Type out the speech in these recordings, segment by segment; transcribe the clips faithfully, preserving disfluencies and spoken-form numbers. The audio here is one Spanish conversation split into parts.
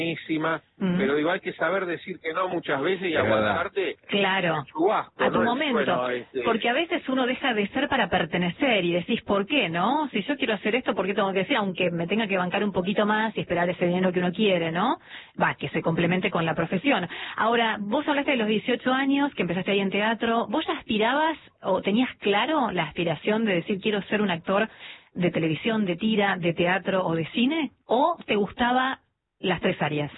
buenísima, Mm. pero digo, hay que saber decir que no muchas veces y aguantarte claro, chubasco, a tu ¿no? momento, Bueno, este... porque a veces uno deja de ser para pertenecer y decís, ¿por qué no? Si yo quiero hacer esto, ¿por qué tengo que decir? Aunque me tenga que bancar un poquito más y esperar ese dinero que uno quiere, ¿no? Va, que se complemente con la profesión. Ahora, vos hablaste de los dieciocho años, que empezaste ahí en teatro, ¿vos ya aspirabas o tenías claro la aspiración de decir, quiero ser un actor de televisión, de tira, de teatro o de cine? ¿O te gustaba las tres áreas?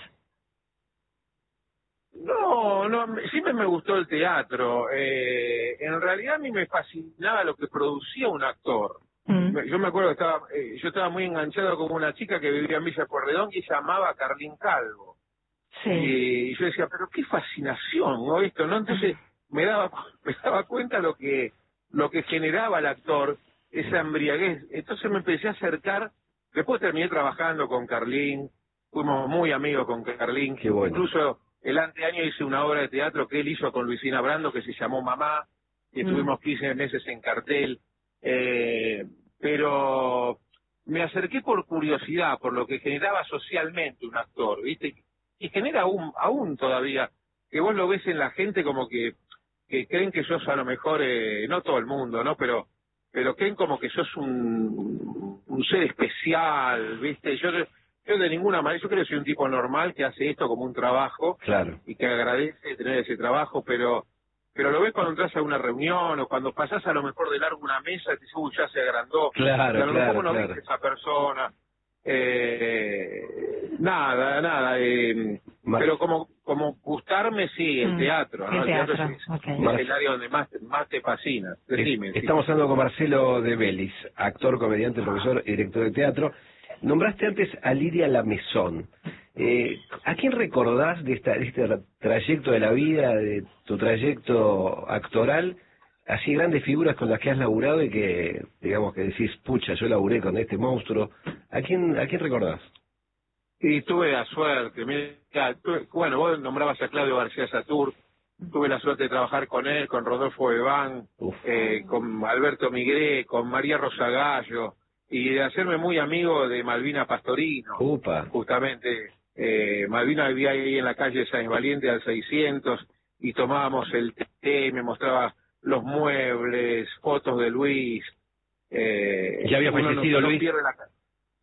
No, no, me- siempre me gustó el teatro. Eh, en realidad a mí me fascinaba lo que producía un actor. Mm. Me- Yo me acuerdo que estaba, eh, yo estaba muy enganchado con una chica que vivía en Villa Pueyrredón y ella amaba a Carlín Calvo. Sí. Y yo decía, pero qué fascinación, ¿no? Esto, ¿no? Entonces me daba, me daba cuenta lo que, lo que generaba el actor, esa embriaguez. Entonces me empecé a acercar, después terminé trabajando con Carlín, fuimos muy amigos con Carlín. Qué bueno. Incluso el anteaño hice una obra de teatro que él hizo con Luisina Brando que se llamó Mamá, y estuvimos quince meses en cartel. Eh, pero me acerqué por curiosidad, por lo que generaba socialmente un actor, ¿viste? Y genera aún, aún todavía, que vos lo ves en la gente como que, que creen que sos a lo mejor, eh, no todo el mundo, ¿no? Pero pero creen como que sos un, un ser especial, ¿viste? Yo, yo de ninguna manera, yo creo que soy un tipo normal que hace esto como un trabajo, Claro. y que agradece tener ese trabajo, pero pero lo ves cuando entras a una reunión o cuando pasás a lo mejor de largo una mesa y te dices, uy, ya se agrandó, Claro, y a lo claro, mejor no claro. viste esa persona. Eh, nada, nada, eh, Mar- pero como como gustarme, sí, el Mm, teatro, ¿no? el teatro, es, okay. es el área donde más, más te fascina. Decime, Es- sí. Estamos hablando con Marcelo de Belis, actor, comediante, profesor y director de teatro. Nombraste antes a Lidia Lamezón. Eh, ¿A quién recordás de, esta, de este trayecto de la vida, de tu trayecto actoral, así grandes figuras con las que has laburado y que, digamos, que decís, pucha, yo laburé con este monstruo? ¿A quién, a quién recordás? Y tuve la suerte, mira, tuve- bueno, vos nombrabas a Claudio García Satur, tuve la suerte de trabajar con él, con Rodolfo Bebán, Uf. eh, con Alberto Migré, con María Rosa Gallo, y de hacerme muy amigo de Malvina Pastorino, Upa. justamente. Eh, Malvina vivía ahí en la calle Sáenz Valiente al seiscientos, y tomábamos el té, y me mostraba los muebles, fotos de Luis. Eh, ¿Ya había uno no- fallecido no Luis? pierde la ca-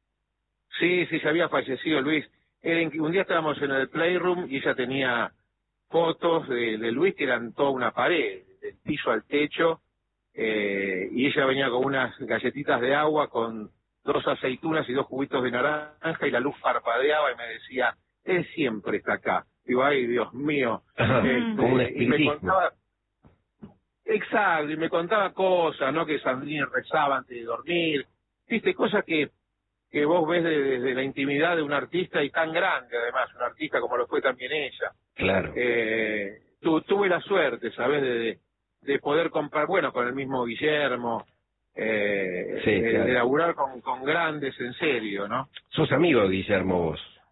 Sí, sí, se había fallecido Luis. Era en- un día estábamos en el Playroom y ella tenía fotos de, de Luis que eran toda una pared, del piso al techo, eh, y ella venía con unas galletitas de agua, con dos aceitunas y dos juguitos de naranja, y la luz parpadeaba y me decía, él siempre está acá. Digo, ay, Dios mío. Ajá, Este, como un y me espiritismo. contaba, exacto, y me contaba cosas, ¿no? Que Sandrine rezaba antes de dormir, viste, cosas que que vos ves de- desde la intimidad de un artista, y tan grande además, un artista como lo fue también ella. Claro. Eh, tu, tuve la suerte, ¿sabes? De, de, de poder comprar, bueno, con el mismo Guillermo, eh, Sí, de, claro. de laburar con, con grandes en serio, ¿no? Sos amigo de Guillermo vos.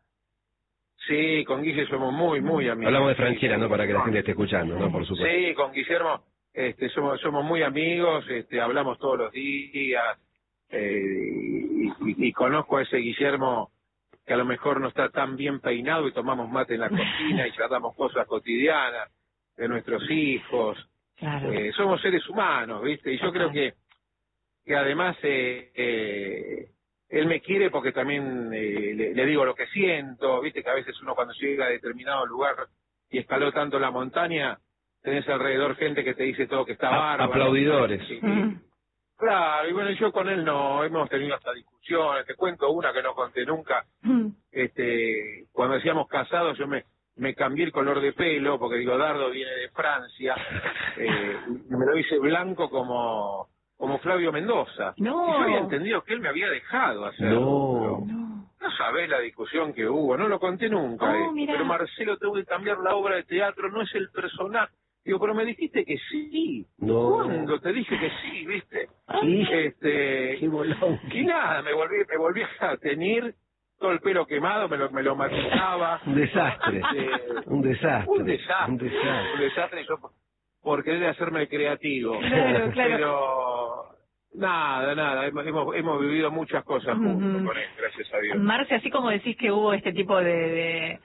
Sí, con Guille somos muy, muy amigos. Hablamos de Sí, Franchella, ¿no? Para que la no. gente esté escuchando, ¿no? Por supuesto. Sí, con Guillermo este, somos, somos muy amigos, este, hablamos todos los días, eh, y, y- y conozco a ese Guillermo que a lo mejor no está tan bien peinado, y tomamos mate en la cocina y tratamos cosas cotidianas de nuestros hijos. Claro. Eh, somos seres humanos, ¿viste? Y yo creo que, que además eh, eh, él me quiere porque también eh, le, le digo lo que siento, ¿viste? Que a veces uno cuando llega a determinado lugar y escaló tanto la montaña, tenés alrededor gente que te dice todo que está A- bárbaro. aplaudidores. Y- y- Mm. Claro, y bueno, yo con él no, hemos tenido hasta discusiones, te cuento una que no conté nunca. Mm. Este, cuando decíamos casados, yo me, me cambié el color de pelo, porque digo, Dardo viene de Francia, eh, y me lo hice blanco como, como Flavio Mendoza. No. Y yo había entendido que él me había dejado hacerlo. No. pero No sabés la discusión que hubo, no lo conté nunca. Oh, esto. mirá. Pero Marcelo, tengo que cambiar la obra de teatro, no es el personaje. Digo, pero me dijiste que sí. No. ¿Cuándo te dije que sí, viste? Sí. Este, Qué bolón. y nada, me volví, me volví a tener todo el pelo quemado, me lo, me lo matizaba. Un desastre. Eh, Un desastre. Un desastre. Un desastre. Un desastre, yo por- por querer hacerme el creativo. Claro, claro. Pero nada, nada, hemos, hemos, hemos vivido muchas cosas juntos Ujú. con él, gracias a Dios. Marce, así como decís que hubo este tipo de, de,